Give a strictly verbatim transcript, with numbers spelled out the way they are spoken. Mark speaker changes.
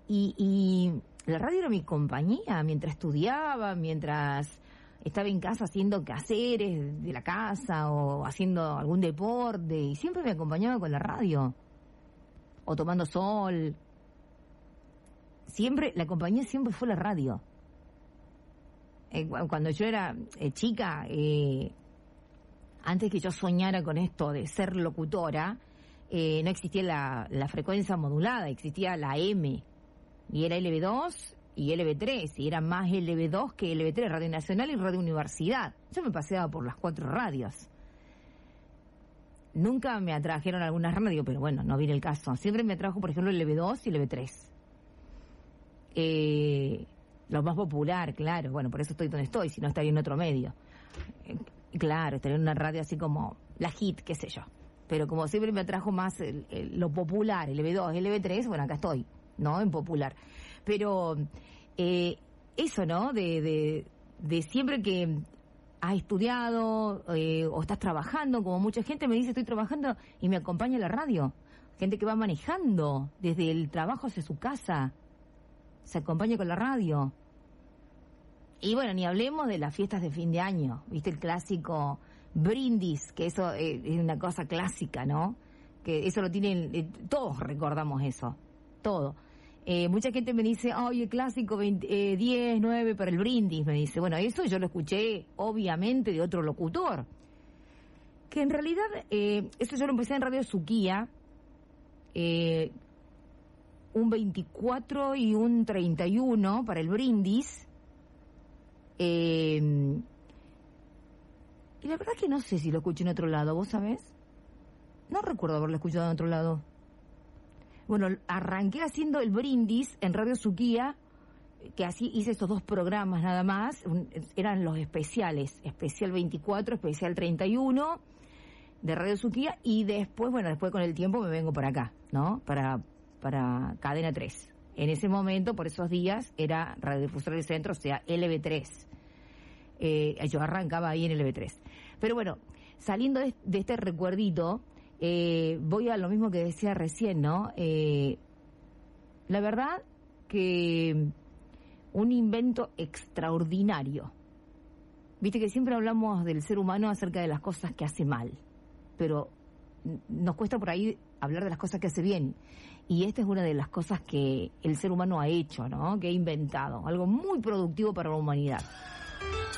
Speaker 1: Y, y la radio era mi compañía mientras estudiaba, mientras estaba en casa haciendo quehaceres de la casa o haciendo algún deporte, y siempre me acompañaba con la radio. O tomando sol. Siempre, la compañía siempre fue la radio. Eh, cuando yo era eh, chica, eh, antes que yo soñara con esto de ser locutora, eh, no existía la, la frecuencia modulada, existía la M. Y era L B dos y L B tres, y era más L B dos que L B tres, Radio Nacional y Radio Universidad. Yo me paseaba por las cuatro radios. Nunca me atrajeron algunas radios, pero bueno, no viene el caso. Siempre me atrajo, por ejemplo, el L B dos y el L B tres. Eh, lo más popular, claro. Bueno, por eso estoy donde estoy, si no estaría en otro medio. Eh, claro, estaría en una radio así como la Hit, qué sé yo. Pero como siempre me atrajo más el, el, lo popular, el L B dos, el L B tres, bueno, acá estoy, ¿no? En popular. Pero eh, eso, ¿no? De, de, de siempre que has estudiado eh, o estás trabajando, como mucha gente me dice, estoy trabajando y me acompaña la radio. Gente que va manejando desde el trabajo hacia su casa, se acompaña con la radio. Y bueno, ni hablemos de las fiestas de fin de año, ¿viste? El clásico brindis, que eso eh, es una cosa clásica, ¿no? Que eso lo tienen, eh, todos recordamos eso, todo. Eh, mucha gente me dice, ay, el clásico veinte, eh, diez, nueve para el brindis, me dice. Bueno, eso yo lo escuché, obviamente, de otro locutor. Que en realidad, eh, eso yo lo empecé en Radio Suquía, eh, un veinticuatro y un treinta y uno para el brindis. Eh, y la verdad que no sé si lo escuché en otro lado, ¿vos sabés? No recuerdo haberlo escuchado en otro lado. Bueno, arranqué haciendo el brindis en Radio Suquía, que así hice estos dos programas nada más, un, eran los especiales, especial veinticuatro, especial treinta y uno de Radio Suquía, y después, bueno, después con el tiempo me vengo por acá, ¿no? Para, para Cadena tres. En ese momento, por esos días, era Radiodifusora del Centro, o sea, L B tres. Eh, yo arrancaba ahí en L B tres. Pero bueno, saliendo de, de este recuerdito, Eh, voy a lo mismo que decía recién, ¿no? Eh, la verdad que un invento extraordinario. Viste que siempre hablamos del ser humano acerca de las cosas que hace mal, pero nos cuesta por ahí hablar de las cosas que hace bien. Y esta es una de las cosas que el ser humano ha hecho, ¿no? Que ha inventado, algo muy productivo para la humanidad.